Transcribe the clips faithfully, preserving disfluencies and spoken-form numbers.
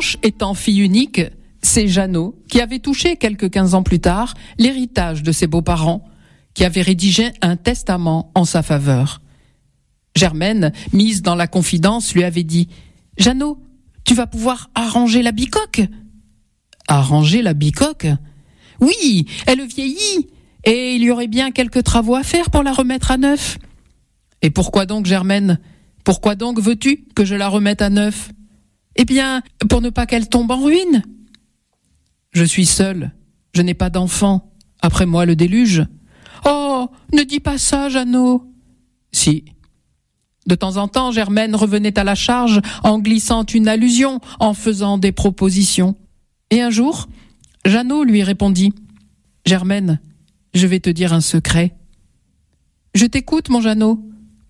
Blanche étant fille unique, c'est Jeannot qui avait touché quelques quinze ans plus tard l'héritage de ses beaux-parents, qui avaient rédigé un testament en sa faveur. Germaine, mise dans la confidence, lui avait dit « Jeannot, tu vas pouvoir arranger la bicoque ?» Arranger la bicoque ? Oui, elle vieillit, et il y aurait bien quelques travaux à faire pour la remettre à neuf. Et pourquoi donc, Germaine ? Pourquoi donc veux-tu que je la remette à neuf ? Eh bien, pour ne pas qu'elle tombe en ruine. Je suis seule, je n'ai pas d'enfant, après moi le déluge. Oh, ne dis pas ça, Jeannot. Si. De temps en temps, Germaine revenait à la charge en glissant une allusion, en faisant des propositions. Et un jour, Jeannot lui répondit « Germaine, je vais te dire un secret. »« Je t'écoute, mon Jeannot. »«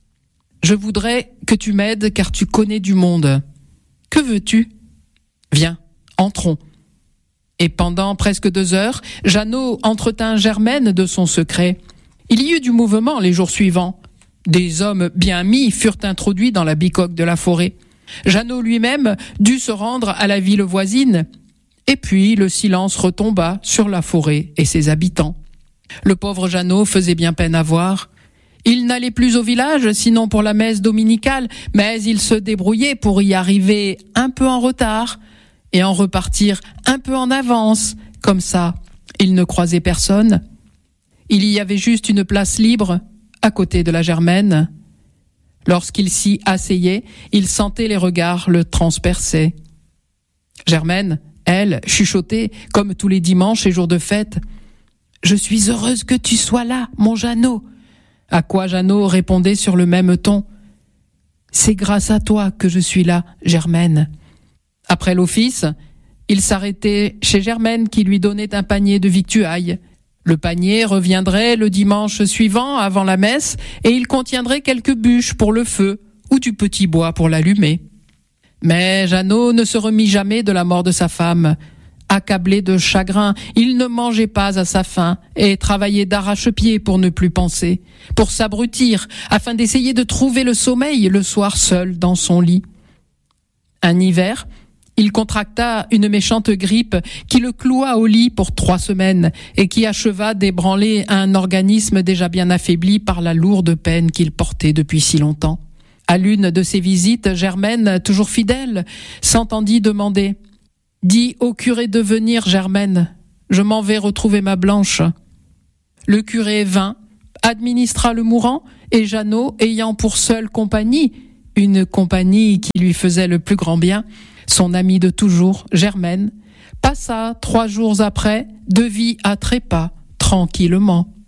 Je voudrais que tu m'aides car tu connais du monde. Que veux-tu ? Viens, entrons. » Et pendant presque deux heures, Jeannot entretint Germaine de son secret. Il y eut du mouvement les jours suivants. Des hommes bien mis furent introduits dans la bicoque de la forêt. Jeannot lui-même dut se rendre à la ville voisine. Et puis le silence retomba sur la forêt et ses habitants. Le pauvre Jeannot faisait bien peine à voir. Il n'allait plus au village, sinon pour la messe dominicale, mais il se débrouillait pour y arriver un peu en retard et en repartir un peu en avance. Comme ça, il ne croisait personne. Il y avait juste une place libre à côté de la Germaine. Lorsqu'il s'y asseyait, il sentait les regards le transpercer. Germaine, elle, chuchotait, comme tous les dimanches et jours de fête. « Je suis heureuse que tu sois là, mon Jeannot. » À quoi Jeannot répondait sur le même ton. « C'est grâce à toi que je suis là, Germaine. » Après l'office, il s'arrêtait chez Germaine qui lui donnait un panier de victuailles. Le panier reviendrait le dimanche suivant avant la messe et il contiendrait quelques bûches pour le feu ou du petit bois pour l'allumer. Mais Jeannot ne se remit jamais de la mort de sa femme. Accablé de chagrin, il ne mangeait pas à sa faim et travaillait d'arrache-pied pour ne plus penser, pour s'abrutir, afin d'essayer de trouver le sommeil le soir seul dans son lit. Un hiver, il contracta une méchante grippe qui le cloua au lit pour trois semaines et qui acheva d'ébranler un organisme déjà bien affaibli par la lourde peine qu'il portait depuis si longtemps. À l'une de ses visites, Germaine, toujours fidèle, s'entendit demander « Dis au curé de venir, Germaine, je m'en vais retrouver ma Blanche. » Le curé vint, administra le mourant et Jeannot, ayant pour seule compagnie, une compagnie qui lui faisait le plus grand bien, son amie de toujours, Germaine, passa trois jours après de vie à trépas, tranquillement.